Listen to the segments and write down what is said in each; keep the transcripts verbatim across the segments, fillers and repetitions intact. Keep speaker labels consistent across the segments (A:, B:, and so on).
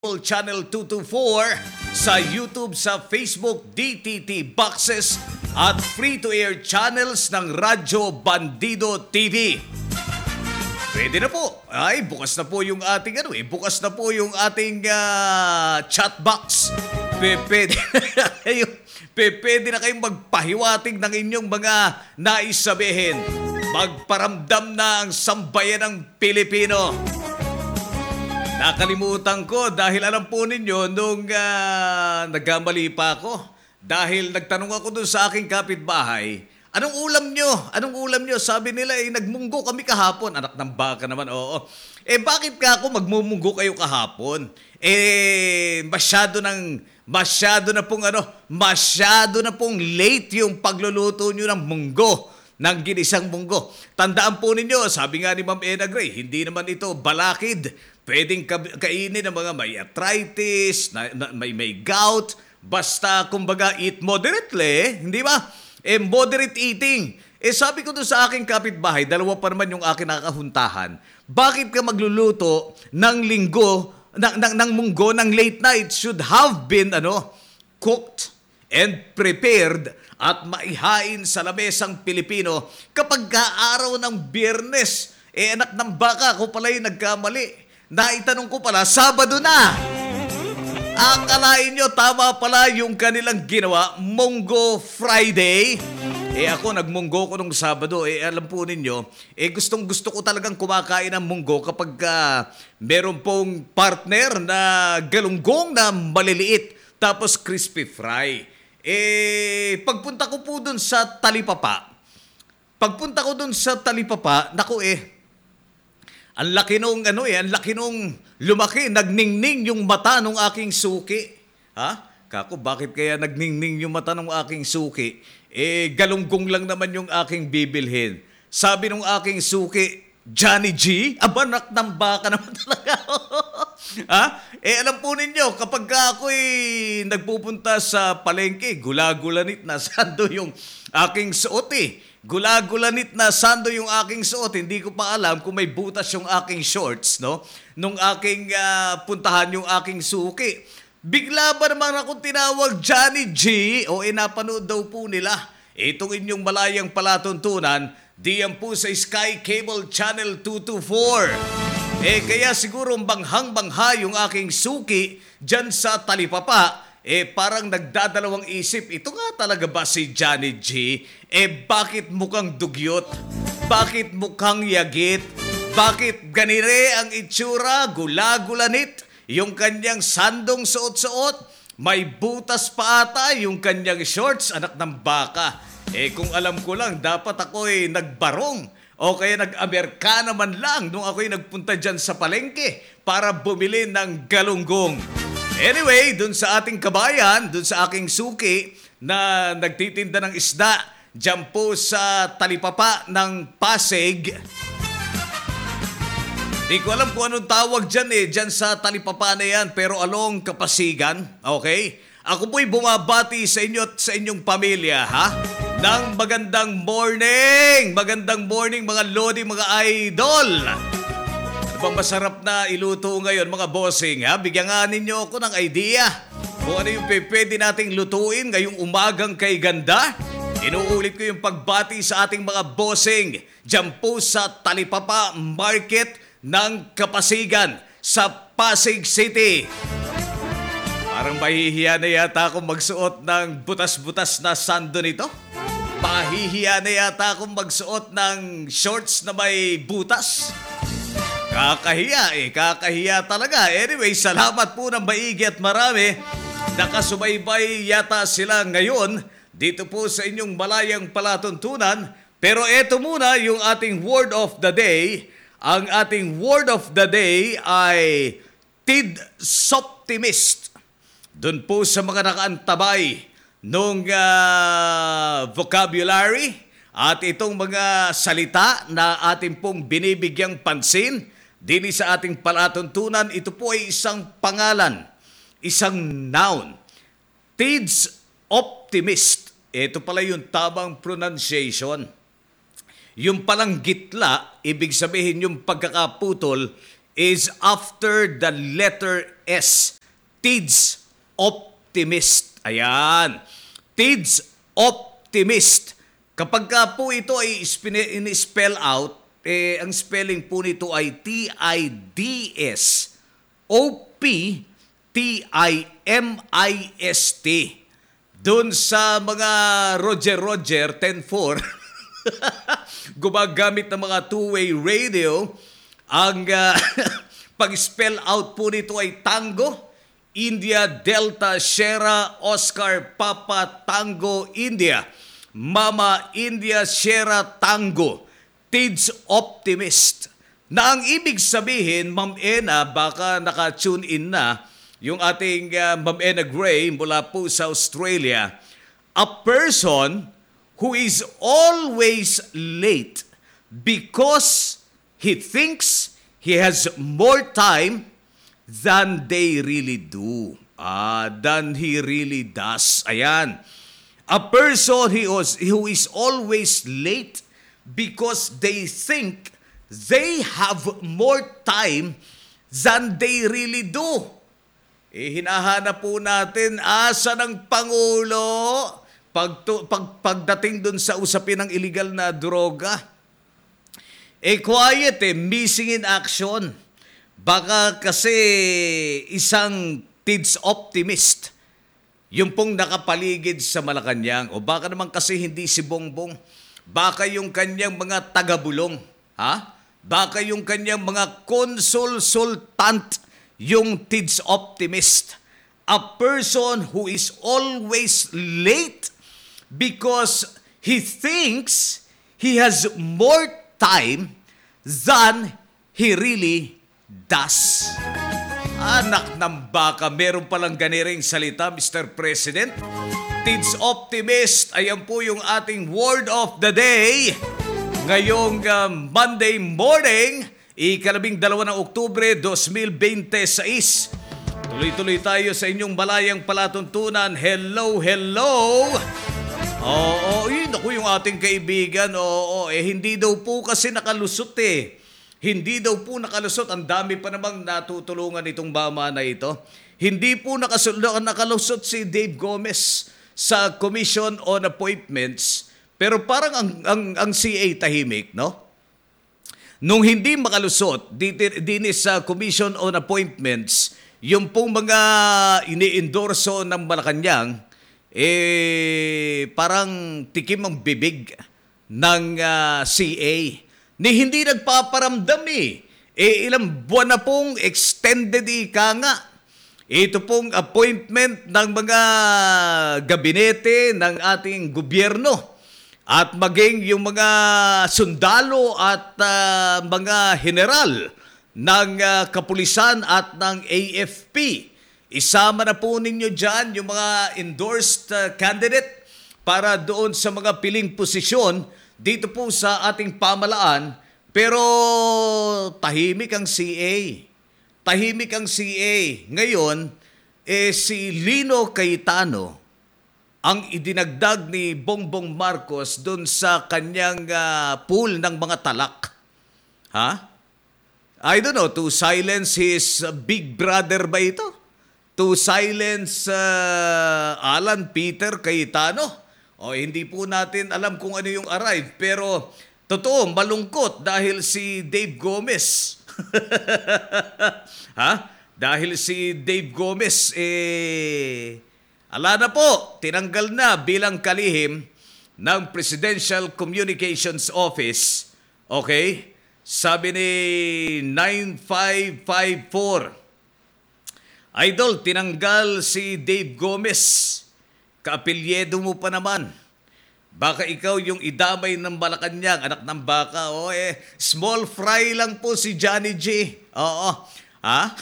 A: Channel two two four, sa YouTube, sa Facebook, D T T Boxes at free-to-air channels ng Radyo Bandido T V. Pwede na po. Ay, bukas na po yung ating ano eh. Bukas na po yung ating uh, chat box. Pwede, pwede na kayong magpahiwatig ng inyong mga nais sabihin. Magparamdam na ang sambayan ng Pilipino. Nakalimutan ko dahil alam po ninyo nung uh, nagkamali pa ako. Dahil nagtanong ako dun sa aking kapitbahay, anong ulam nyo? Anong ulam nyo? Sabi nila, eh, nagmunggo kami kahapon. Anak ng baka naman, oo. Eh, bakit ka ako magmumunggo kayo kahapon? Eh, masyado ng, masyado na pong ano, masyado na pong late yung pagluluto nyo ng munggo, ng ginisang munggo. Tandaan po ninyo, sabi nga ni Ma'am Ena Gray, hindi naman ito balakid. Pwedeng kainin ng mga may arthritis, na, na, may, may gout, basta kumbaga eat moderately, hindi ba? Eh, moderate eating. Eh, sabi ko doon sa aking kapitbahay, dalawa pa naman yung aking nakakahuntahan, bakit ka magluluto ng linggo, ng, ng, ng munggo, ng late night? Should have been, ano, cooked and prepared at maihain sa lamesang Pilipino kapag kaaraw ng Biyernes. Eh, anak ng baka, ako pala yung nagkamali. Naitanong ko pala, Sabado na. Akalain nyo, tama pala yung kanilang ginawa, Munggo Friday. Eh ako, nagmunggo ko nung Sabado. Eh alam po ninyo, eh gustong gusto ko talagang kumakain ng munggo kapag uh, meron pong partner na galunggong na maliliit, tapos crispy fry. Eh, pagpunta ko po dun sa Talipapa, pagpunta ko dun sa Talipapa, naku eh, ang laki nung, ano eh, ang laki nung lumaki, nagningning yung mata nung aking suki. Ha? Kako, bakit kaya nagningning yung mata nung aking suki? Eh, galunggong lang naman yung aking bibilhin. Sabi nung aking suki, Johnny G? Aba, nak ng baka naman talaga. Ha? Eh, alam po ninyo, kapag ako'y nagpupunta sa palengke, gulagulanit na sando yung aking suot eh. Gulagulanit na sando yung aking suot. Hindi ko pa alam kung may butas yung aking shorts, no? Nung aking uh, puntahan yung aking suki. Bigla ba naman akong tinawag Johnny G? O eh, napanood daw po nila itong inyong malayang palatuntunan diyan po sa Sky Cable Channel two two four. Eh kaya siguro banghang-bangha yung aking suki dyan sa Talipapa. Eh parang nagdadalawang isip, ito nga talaga ba si Johnny G? Eh bakit mukhang dugyot? Bakit mukhang yagit? Bakit ganire ang itsura, gulagulanit? Yung kanyang sandong suot-suot, may butas pa ata yung kanyang shorts, anak ng baka. Eh kung alam ko lang, dapat ako'y nagbarong o kaya nag-Amerikana man lang nung ako'y nagpunta dyan sa palengke para bumili ng galunggong. Anyway, dun sa ating kabayan, dun sa aking suki na nagtitinda ng isda dyan po sa Talipapa ng Pasig. Di ko alam kung anong tawag dyan eh, dyan sa Talipapa na yan, pero along Kapasigan, okay? Ako po'y bumabati sa inyo at sa inyong pamilya, ha? Nang magandang morning! Magandang morning mga lodi, mga idol! Ano ba masarap na iluto ngayon mga bossing, ha? Bigyan nga ninyo ako ng idea kung ano yung pwede nating lutuin ngayong umagang kay ganda. Inuulit ko yung pagbati sa ating mga bossing dyan po sa Talipapa Market ng Kapasigan sa Pasig City. Parang mahihiya na yata akong magsuot ng butas-butas na sando nito. Mahihiya na yata akong magsuot ng shorts na may butas. Kakahiya eh, kakahiya talaga. Anyway, salamat po ng maigi at marami. Nakasubaybay yata sila ngayon dito po sa inyong malayang palatuntunan. Pero eto muna yung ating word of the day. Ang ating word of the day ay tidsoptimist. Doon po sa mga nakaantabay nung uh, vocabulary at itong mga salita na ating pong binibigyang pansin din sa ating palatuntunan, ito po ay isang pangalan, isang noun. Tidsoptimist. Ito pala yung tamang pronunciation. Yung palang gitla, ibig sabihin yung pagkakaputol is after the letter S. Tids Optimist. Ayan. Tids Optimist. Kapag ka po ito ay in-spell out, eh, ang spelling po nito ay T I D S O P T I M I S T. Doon sa mga Roger Roger ten four, gumagamit ng mga two-way radio, ang uh, pag-spell out po nito ay Tango, India, Delta, Sierra, Oscar, Papa, Tango, India. Mama, India, Sierra, Tango. Tids Optimist. Na ang ibig sabihin, Ma'am Ena, baka naka-tune in na yung ating uh, Ma'am Ena Gray mula po sa Australia, a person who is always late because he thinks he has more time than they really do. Ah, than he really does. Ayan. A person who is, who is always late because they think they have more time than they really do. Eh, hinahanap po natin, asa ng Pangulo pag, pag, pagdating dun sa usapin ng illegal na droga. Eh, quiet eh, missing in action. Baka kasi isang Tids Optimist yung pong nakapaligid sa Malacanang. O baka naman kasi hindi si Bongbong. Baka yung kanyang mga tagabulong. Ha? Baka yung kanyang mga consultant, yung Tids Optimist. A person who is always late because he thinks he has more time than he really does. Anak ng baka, meron palang ganiring salita, Mister President. Tids Optimist, ayan po yung ating word of the day. Ngayong uh, Monday morning, ikalabing dalawa ng Oktubre, dos mil beintiséis. Tuloy-tuloy tayo sa inyong malayang palatuntunan. Hello, hello! Oo, yun ako yung ating kaibigan. Oo, eh hindi daw po kasi nakalusot eh. Hindi daw po nakalusot. Ang dami pa namang natutulungan itong mama na ito. Hindi po nakalusot si Dave Gomez sa Commission on Appointments. Pero parang ang, ang, ang C A tahimik, no? Nung hindi makalusot, din sa Commission on Appointments, yung pong mga ini-endorso ng Malacanang, eh, parang tikim ang bibig ng uh, C A. Ni hindi nagpaparamdam eh. Eh, ilang buwan na pong extended ika nga. Ito pong appointment ng mga gabinete ng ating gobyerno at maging yung mga sundalo at uh, mga general ng uh, kapulisan at ng A F P. Isama na po ninyo dyan yung mga endorsed uh, candidate para doon sa mga piling posisyon dito po sa ating pamalaan. Pero tahimik ang C A. Tahimik ang C A. Ngayon, eh, si Lino Cayetano ang idinagdag ni Bongbong Marcos doon sa kanyang uh, pool ng mga talak. Ha? I don't know, to silence his uh, big brother ba ito? To silence uh, Alan Peter Cayetano? O hindi po natin alam kung ano yung arrive. Pero totoo, malungkot dahil si Dave Gomez. Ha? Dahil si Dave Gomez, eh, ala na po, tinanggal na bilang kalihim ng Presidential Communications Office. Okay? Sabi ni nine five five four, Idol, tinanggal si Dave Gomez. Kaapelyedo mo pa naman. Baka ikaw yung idamay ng Malacanang, anak ng baka. O eh, small fry lang po si Johnny G. Oo. Ha?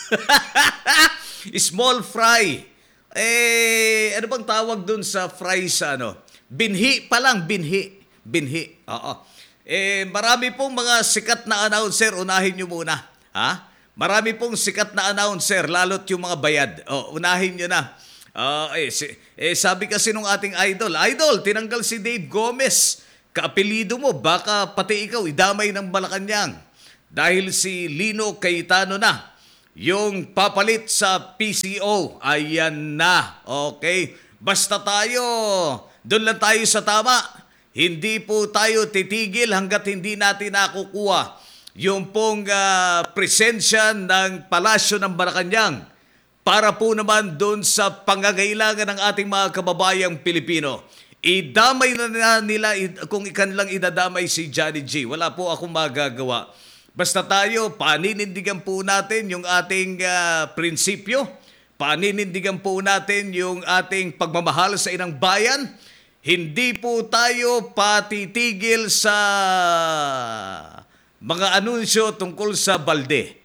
A: Small fry. Eh, ano bang tawag dun sa fry sa ano? Binhi pa lang, binhi. Binhi. Oo. Eh, marami pong mga sikat na announcer, unahin nyo muna. Ha? Marami pong sikat na announcer, lalo't yung mga bayad. O, unahin nyo na. Uh, eh, si, eh, sabi kasi nung ating idol, Idol, tinanggal si Dave Gomez. Kaapelido mo, baka pati ikaw idamay ng Malacanang. Dahil si Lino Cayetano na yung papalit sa P C O. Ayan na. Okay? Basta tayo, doon lang tayo sa tama. Hindi po tayo titigil hanggat hindi natin nakukuha yung pong uh, presensya ng Palasyo ng Malacanang para po naman doon sa pangangailangan ng ating mga kababayang Pilipino. Idamay na nila kung ikan lang idadamay si Johnny G. Wala po akong magagawa. Basta tayo, paninindigan po natin yung ating uh, prinsipyo, paninindigan po natin yung ating pagmamahal sa inang bayan. Hindi po tayo patitigil sa mga anunsyo tungkol sa balde.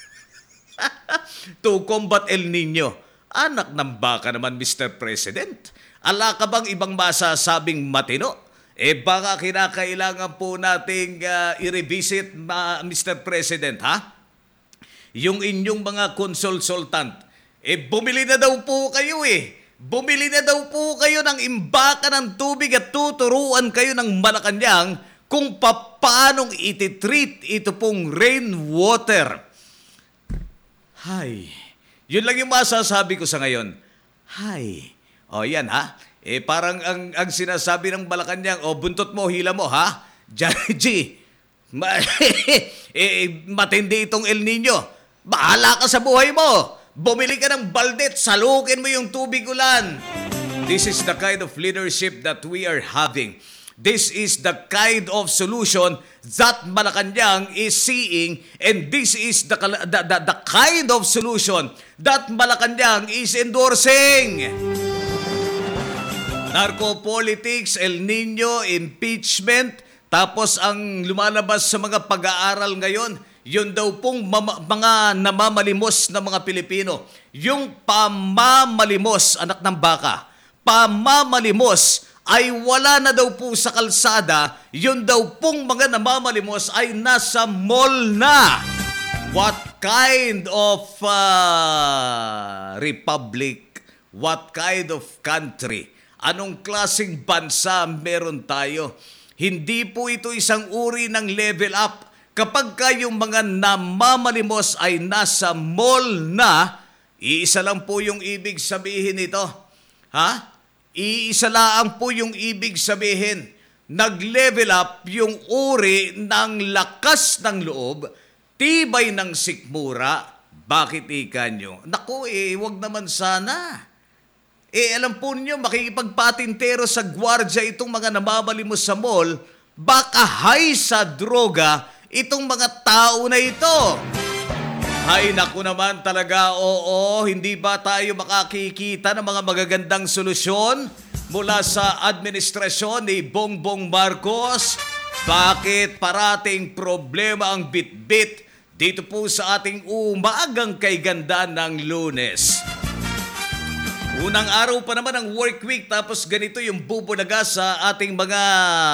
A: To combat El Nino. Anak ng baka naman, Mister President. Ala ka bang ibang masasabing matino? Eh baka kinakailangan po nating uh, i-revisit, uh, Mister President, ha? Yung inyong mga consultant. Eh bumili na daw po kayo eh. Bumili na daw po kayo ng imbaka ng tubig at tuturuan kayo ng Malacanang kung paanong ititreat ito pong rainwater. Hay, yun lang yung masasabi ko sa ngayon. Hay, o yan ha. Eh parang ang, ang sinasabi ng Malacanang, o buntot mo, hila mo ha. Johnny G, ma- eh, matindi itong El Nino. Bahala ka sa buhay mo. Bumili ka ng baldet, salukin mo yung tubig ulan. This is the kind of leadership that we are having. This is the kind of solution that Malacanang is seeing, and this is the, the, the, the kind of solution that Malacanang is endorsing. Narco-politics, El Nino, impeachment, tapos ang lumalabas sa mga pag-aaral ngayon, yun daw pong mama, mga namamalimos na mga Pilipino. Yung pamamalimos, anak ng baka, pamamalimos ay wala na daw po sa kalsada, yun daw pong mga namamalimos ay nasa mall na. What kind of uh, republic? What kind of country? Anong klaseng bansa meron tayo? Hindi po ito isang uri ng level up. Kapag kayong mga namamalimos ay nasa mall na, iisa lang po yung ibig sabihin nito. Ha? Iisa lang po yung ibig sabihin. Nag-level up yung uri ng lakas ng loob, tibay ng sikmura. Bakit ika nyo? Naku eh, wag naman sana. Eh alam po niyo, makikipagpatintero sa gwardya itong mga namamalimos sa mall, baka high sa droga itong mga tao na ito. Ay naku naman talaga, oo, hindi ba tayo makakikita ng mga magagandang solusyon mula sa administrasyon ni Bongbong Marcos? Bakit parating problema ang bitbit dito po sa ating umagang kay ganda ng Lunes? Unang araw pa naman ang work week, tapos ganito yung bubulaga sa ating mga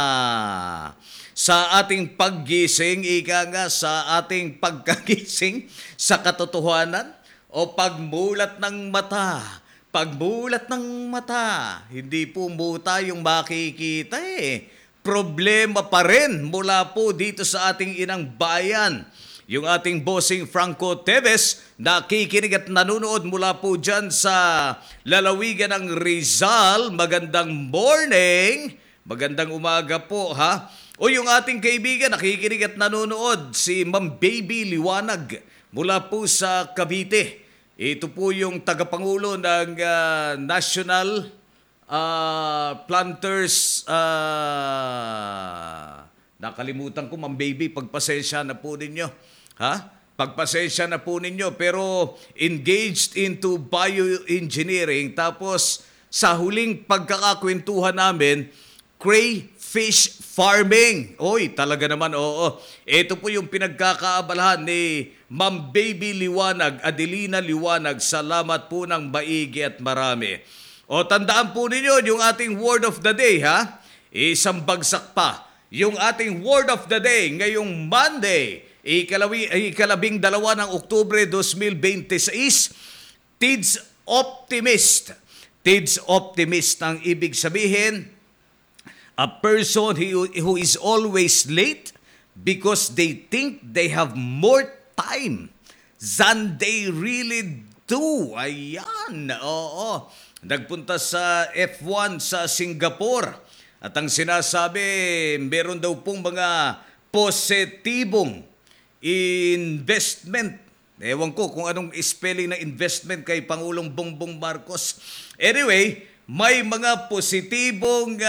A: sa ating paggising, ika nga sa ating pagkagising sa katotohanan o pagmulat ng mata. Pagmulat ng mata, hindi po muta yung makikita eh. Problema pa rin mula po dito sa ating inang bayan. Yung ating bossing Franco Teves, nakikinig at nanonood mula po dyan sa lalawigan ng Rizal. Magandang morning, magandang umaga po ha. O yung ating kaibigan, nakikinig at nanonood, si Ma'am Baby Liwanag mula po sa Cavite. Ito po yung tagapangulo ng uh, National uh, Planters, uh, nakalimutan ko Ma'am Baby, pagpasensya na po ninyo. Ha? Pagpasensya na po ninyo, pero engaged into bioengineering, tapos sa huling pagkakakwentuhan namin, crayfish farming. Oy, talaga naman, oo. Ito po yung pinagkakaabalahan ni Ma'am Baby Liwanag, Adelina Liwanag. Salamat po ng maigi at marami. O tandaan po ninyo yung ating word of the day, ha? Isang bagsak pa. Yung ating word of the day ngayong Monday, Ikalawi, ikalabing dalawa ng Oktubre dos mil veintiséis, Tids Optimist. Tids Optimist ang ibig sabihin, a person who, who is always late because they think they have more time than they really do. Ayan, oo. Nagpunta sa F one sa Singapore. At ang sinasabi, meron daw pong mga positibong investment. Ewan ko kung anong spelling ng investment kay Pangulong Bongbong Marcos. Anyway, may mga positibong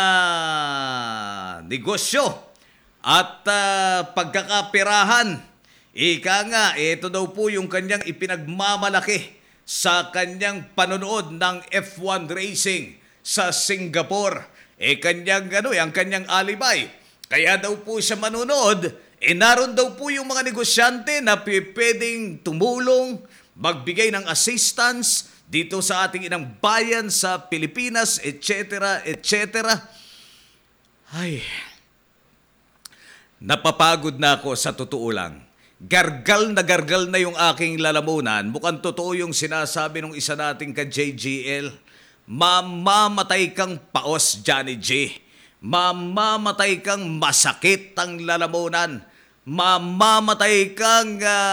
A: uh, negosyo at uh, pagkakapirahan. Ika nga, ito daw po yung kanyang ipinagmamalaki sa kanyang panonood ng F one racing sa Singapore. Eh kanyang ano, ang kanyang alibay. Kaya daw po siya manonood, eh naroon daw po yung mga negosyante na pwedeng tumulong, magbigay ng assistance dito sa ating inang bayan sa Pilipinas, et cetera, et cetera. Ay, napapagod na ako sa totoo lang. Gargal na gargal na yung aking lalamunan. Mukhang totoo yung sinasabi ng isa nating ka-J G L. Mamamatay kang paos, Johnny J. Mamamatay kang masakit ang lalamunan. Mamamatay kang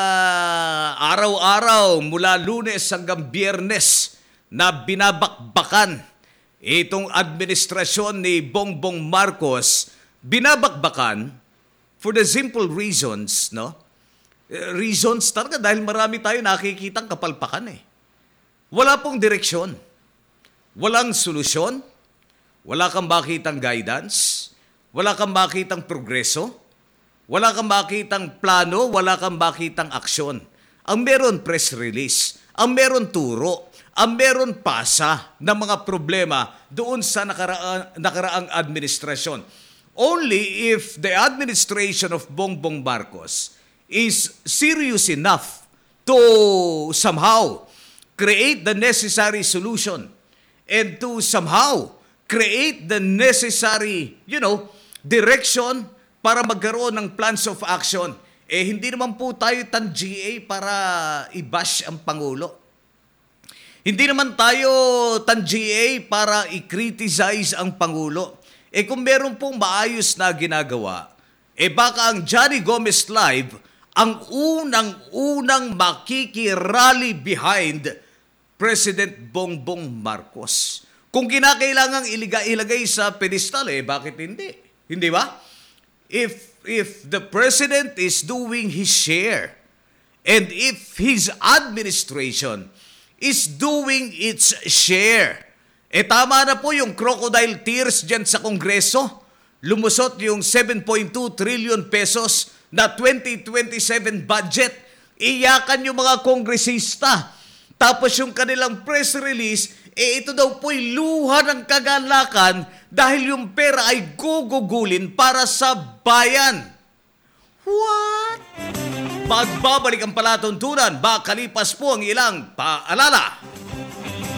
A: uh, araw-araw mula Lunes hanggang Biyernes na binabakbakan itong administrasyon ni Bongbong Marcos. Binabakbakan for the simple reasons, no? Reasons talaga dahil marami tayo nakikitang kapalpakan eh. Wala pong direksyon. Walang solusyon. Wala kang makitang guidance. Wala kang makitang progreso. Wala kang makitang plano. Wala kang makitang aksyon. Ang meron press release. Ang meron turo. Ang meron pasa ng mga problema doon sa nakaraan, nakaraang administrasyon. Only if the administration of Bongbong Marcos is serious enough to somehow create the necessary solution and to somehow create the necessary, you know, direction para magkaroon ng plans of action. Eh, hindi naman po tayo tan-G A para i-bash ang Pangulo. Hindi naman tayo tan-G A para i-criticize ang Pangulo. Eh, kung meron pong maayos na ginagawa, eh baka ang Johnny Gomez Live ang unang-unang makikirally behind President Bongbong Marcos. Kung kinakailangang ilagay sa pedestal, eh, bakit hindi? Hindi ba? If, if the President is doing his share, and if his administration is doing its share, eh tama na po yung crocodile tears dyan sa Kongreso. Lumusot yung seven point two trillion pesos na twenty twenty-seven budget. Iyakan yung mga kongresista. Tapos yung kanilang press release, eh ito daw po'y luha ng kagalakan dahil yung pera ay gugugulin para sa bayan. What? Pagbabalik ang palatuntunan, makalipas po ang ilang paalala.